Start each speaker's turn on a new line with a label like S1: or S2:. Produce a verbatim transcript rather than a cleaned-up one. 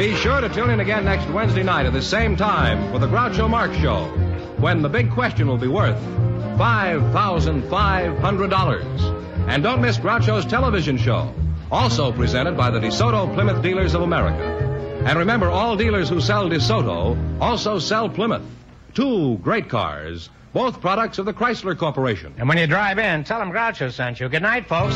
S1: Be sure to tune in again next Wednesday night at the same time for the Groucho Marx Show, when the big question will be worth five thousand five hundred dollars. And don't miss Groucho's television show, also presented by the DeSoto Plymouth Dealers of America. And remember, all dealers who sell DeSoto also sell Plymouth. Two great cars, both products of the Chrysler Corporation.
S2: And when you drive in, tell them Groucho sent you. Good night, folks.